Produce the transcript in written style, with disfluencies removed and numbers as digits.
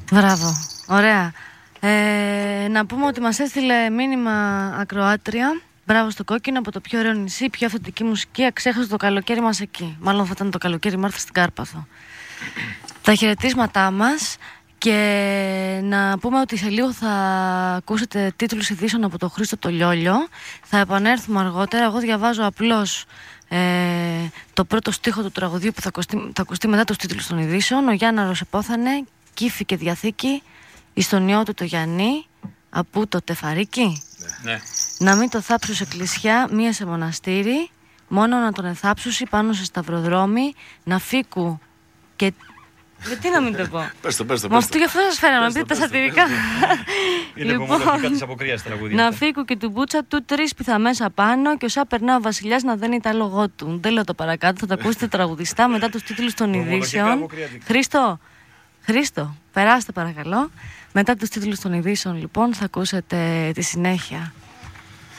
Μπράβο, ωραία. Να πούμε ότι μας έστειλε μήνυμα ακροάτρια. Μπράβο στο Κόκκινο, από το πιο ωραίο νησί, πιο αυθεντική μουσική, αξέχαστο το καλοκαίρι μας εκεί. Μάλλον θα ήταν το καλοκαίρι Μάρθα στην Κάρπαθο. Τα χαιρετίσματά μας. Και να πούμε ότι σε λίγο θα ακούσετε τίτλους ειδήσεων από τον Χρήστο το Λιόλιο. Θα επανέλθουμε αργότερα. Εγώ διαβάζω απλώς το πρώτο στίχο του τραγουδίου που θα ακουστεί μετά τους τίτλους των ειδήσεων. Ο Γιάνναρος επόθανε, κύφη και διαθήκη, εις τον ιό του το Γιαννή, απού το τεφαρίκι. Ναι. Να μην το θάψω σε εκκλησιά, μία σε μοναστήρι, μόνο να τον εθάψουσι πάνω σε σταυροδρόμι, να φύκου και... Γιατί να μην το πω. Πες το. Μα αυτό γι' αυτό σας φέραμε, να πείτε τα σατυρικά. Είναι κομμωτικά της αποκρίας τραγούδια. Να φύγω και του μπούτσα του 3 πιθα μέσα πάνω και όσα περνά ο βασιλιάς να δένει τα λόγω του. Δεν λέω το παρακάτω, θα τα ακούσετε τραγουδιστά μετά τους τίτλους των ειδήσεων. Χρήστο, περάστε παρακαλώ. Μετά τους τίτλους των ειδήσεων λοιπόν θα ακούσετε τη συνέχεια.